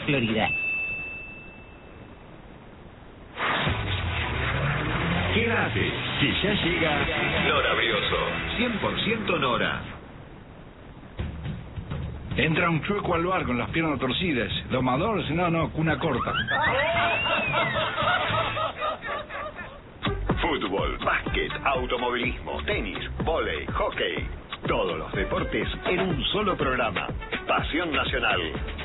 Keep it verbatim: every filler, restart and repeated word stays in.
Florida. Quédate, que ya llega Nora Brioso, cien por ciento Nora. Entra un chueco al bar con las piernas torcidas. Domadores, no, no, cuna corta. Fútbol, básquet, automovilismo, tenis, vóley, hockey. Todos los deportes en un solo programa. Pasión Nacional.